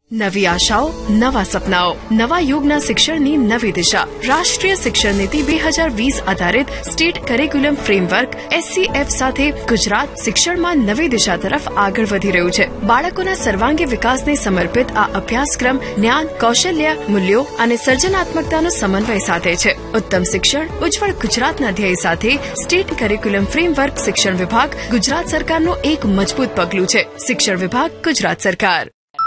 નવી આશાઓ, નવા સપનાઓ, નવા યુગના શિક્ષણની નવી દિશા. રાષ્ટ્રીય શિક્ષણ નીતિ 2020 આધારિત સ્ટેટ કરિક્યુલમ ફ્રેમવર્ક SCF સાથે ગુજરાત શિક્ષણમાં નવી દિશા તરફ આગળ વધી રહ્યું છે. બાળકોના સર્વાંગી વિકાસને સમર્પિત આ અભ્યાસક્રમ જ્ઞાન, કૌશલ્ય, મૂલ્યો અને સર્જનાત્મકતાનો સમન્વય સાધે છે. ઉત્તમ શિક્ષણ, ઉજ્જવળ ગુજરાતના ધ્યેય સાથે સ્ટેટ કરિક્યુલમ ફ્રેમવર્ક શિક્ષણ વિભાગ ગુજરાત સરકારનું એક મજબૂત પગલું છે. શિક્ષણ વિભાગ, ગુજરાત सरकार.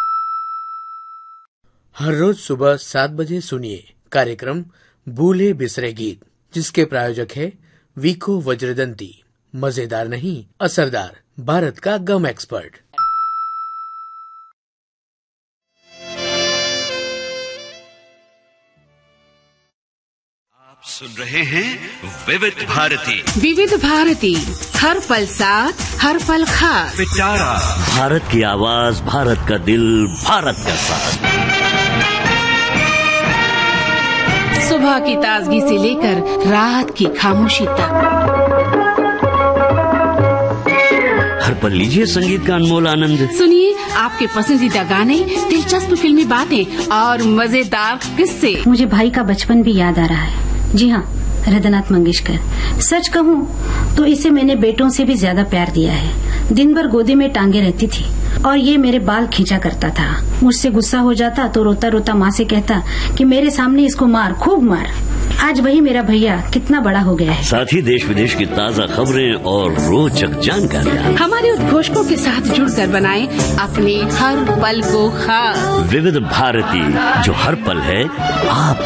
हर रोज सुबह 7 बजे सुनिए कार्यक्रम भूले बिसरे गीत, जिसके प्रायोजक है वीको वज्रदंती. मजेदार नहीं, असरदार, भारत का गम एक्सपर्ट. आप सुन रहे हैं विविध भारती. विविध भारती, हर पल साथ, हर पल खास. पिटारा भारत की आवाज, भारत का दिल, भारत का साथ. सुबह की ताजगी से लेकर रात की खामोशी तक, हर पल लीजिए संगीत का अनमोल आनंद. सुनिए आपके पसंदीदा गाने, दिलचस्प फिल्मी बातें और मजेदार किस्से. मुझे भाई का बचपन भी याद आ रहा है. जी हाँ, हृदयनाथ मंगेशकर. सच कहूँ तो इसे मैंने बेटों से भी ज्यादा प्यार दिया है. दिन भर गोदी में टांगे रहती थी और ये मेरे बाल खींचा करता था. मुझसे गुस्सा हो जाता तो रोता रोता माँ से कहता कि मेरे सामने इसको मार, खूब मार. आज वही मेरा भैया कितना बड़ा हो गया है. साथ ही देश विदेश की ताज़ा खबरें और रोचक जानकारियाँ हमारे उद्घोषकों के साथ जुड़कर बनाएं अपने हर पल को खास. विविध भारती, जो हर पल है आप